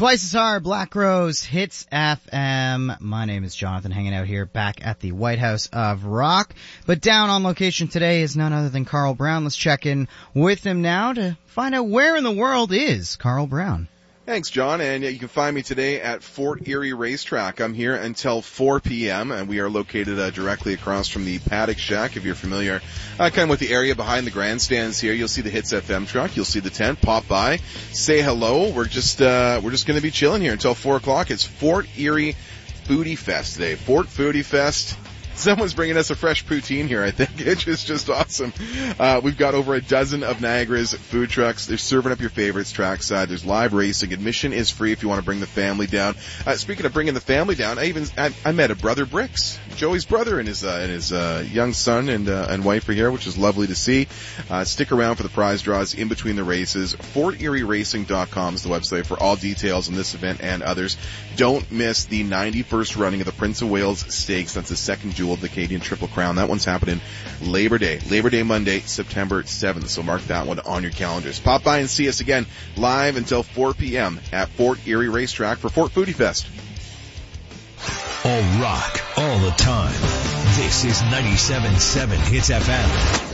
Twice as hard, Black Rose, Hits FM. My name is Jonathan, hanging out here back at the White House of Rock. But down on location today is none other than Carl Brown. Let's check in with him now to find out where in the world is Carl Brown. Thanks, John, and you can find me today at Fort Erie Racetrack. I'm here until 4 p.m., and we are located directly across from the Paddock Shack. If you're familiar kind of with the area behind the grandstands here, you'll see the Hits FM truck. You'll see the tent. Pop by, say hello. We're just going to be chilling here until 4 o'clock. It's Fort Erie Foodie Fest today. Fort Foodie Fest. Someone's bringing us a fresh poutine here, I think. It's just awesome. We've got over a dozen of Niagara's food trucks. They're serving up your favorites trackside. There's live racing. Admission is free if you want to bring the family down. Speaking of bringing the family down, I met a brother Bricks, Joey's brother, and his young son and wife are here, which is lovely to see. Stick around for the prize draws in between the races. FortErieRacing.com is the website for all details on this event and others. Don't miss the 91st running of the Prince of Wales Stakes. That's the second jewel of the Canadian Triple Crown. That one's happening Labor Day Monday, September 7th. So mark that one on your calendars. Pop by and see us again live until 4 p.m. at Fort Erie Racetrack for Fort Foodie Fest. All rock, all the time. This is 97.7 Hits FM.